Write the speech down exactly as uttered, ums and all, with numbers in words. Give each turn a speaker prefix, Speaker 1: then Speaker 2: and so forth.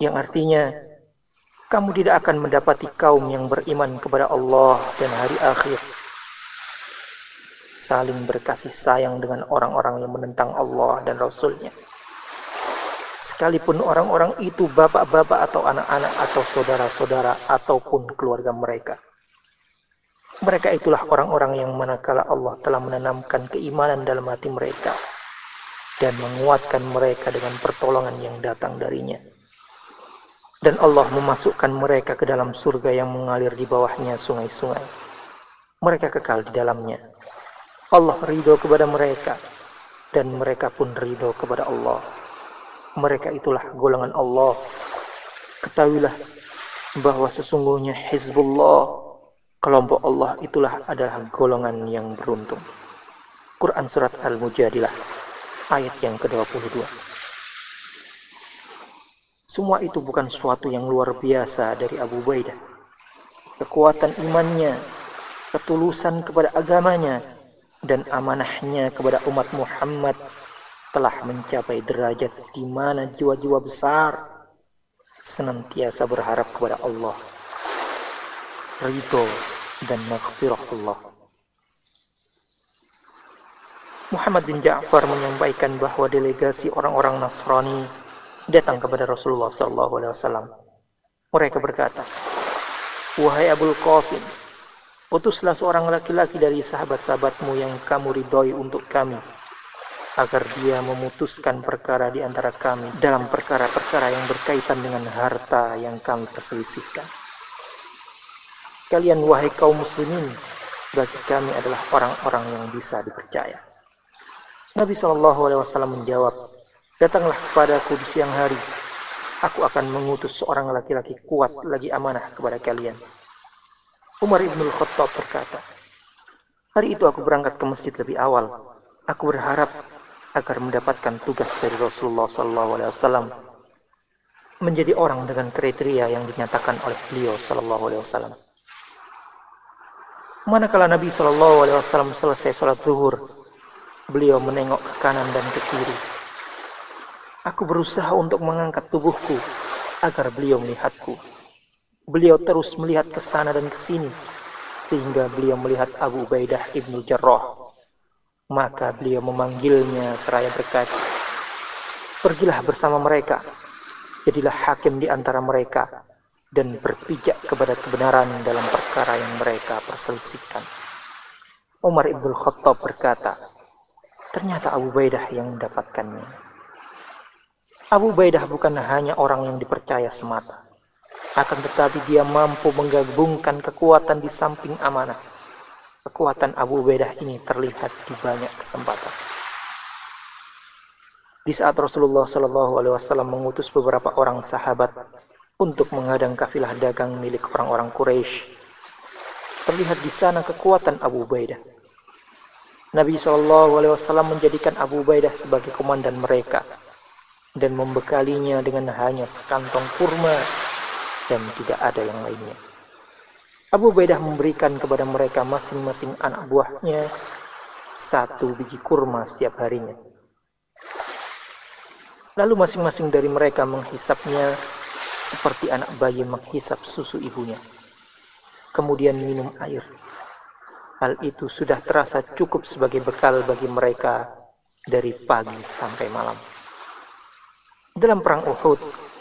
Speaker 1: yang artinya kamu tidak akan mendapati kaum yang beriman kepada Allah dan hari akhir saling berkasih sayang dengan orang-orang yang menentang Allah dan Rasul-Nya. Sekalipun orang-orang itu bapak-bapak atau anak-anak atau saudara-saudara ataupun keluarga mereka. Mereka itulah orang-orang yang manakala Allah telah menanamkan keimanan dalam hati mereka dan menguatkan mereka dengan pertolongan yang datang darinya. Dan Allah memasukkan mereka ke dalam surga yang mengalir di bawahnya sungai-sungai. Mereka kekal di dalamnya. Allah ridho kepada mereka dan mereka pun ridho kepada Allah. Mereka itulah golongan Allah. Ketahuilah bahwa sesungguhnya Hizbullah, kelompok Allah itulah adalah golongan yang beruntung. Quran Surat Al-Mujadilah ayat yang ke dua puluh dua. Semua itu bukan suatu yang luar biasa dari Abu Ubaidah. Kekuatan imannya, ketulusan kepada agamanya, dan amanahnya kepada umat Muhammad telah mencapai derajat di mana jiwa-jiwa besar senantiasa berharap kepada Allah, ridho dan maghfirah Allah. Muhammad bin Ja'far menyampaikan bahwa delegasi orang-orang Nasrani datang kepada Rasulullah shallallahu alaihi wasallam. Mereka berkata, "Wahai Abul Qasim, utuslah seorang laki-laki dari sahabat-sahabatmu yang kamu ridhoi untuk kami, agar dia memutuskan perkara di antara kami dalam perkara-perkara yang berkaitan dengan harta yang kami perselisihkan. Kalian wahai kaum muslimin, bagi kami adalah orang-orang yang bisa dipercaya." Nabi shallallahu alaihi wasallam menjawab, "Datanglah kepadaku di siang hari. Aku akan mengutus seorang laki-laki kuat lagi amanah kepada kalian." Umar ibn Khattab berkata, "Hari itu aku berangkat ke masjid lebih awal. Aku berharap agar mendapatkan tugas dari Rasulullah shallallahu alaihi wasallam menjadi orang dengan kriteria yang dinyatakan oleh beliau shallallahu alaihi wasallam. Manakala Nabi shallallahu alaihi wasallam selesai sholat zuhur, beliau menengok ke kanan dan ke kiri. Aku berusaha untuk mengangkat tubuhku agar beliau melihatku. Beliau terus melihat ke sana dan ke sini, sehingga beliau melihat Abu Ubaidah ibnu Jarrah. Maka beliau memanggilnya seraya berkata, 'Pergilah bersama mereka, jadilah hakim di antara mereka, dan berpijak kepada kebenaran dalam perkara yang mereka perselisihkan.' Umar ibn Khattab berkata, ternyata Abu Ubaidah yang mendapatkannya. Abu Ubaidah bukan hanya orang yang dipercaya semata, akan tetapi dia mampu menggabungkan kekuatan di samping amanah. Kekuatan Abu Ubaidah ini terlihat di banyak kesempatan. Di saat Rasulullah shallallahu alaihi wasallam mengutus beberapa orang sahabat untuk menghadang kafilah dagang milik orang-orang Quraisy, terlihat di sana kekuatan Abu Ubaidah. Nabi shallallahu alaihi wasallam menjadikan Abu Ubaidah sebagai komandan mereka dan membekalinya dengan hanya sekantong kurma dan tidak ada yang lainnya. Abu Ubaidah memberikan kepada mereka masing-masing anak buahnya satu biji kurma setiap harinya. Lalu masing-masing dari mereka menghisapnya seperti anak bayi menghisap susu ibunya, kemudian minum air. Hal itu sudah terasa cukup sebagai bekal bagi mereka dari pagi sampai malam. Dalam perang Uhud,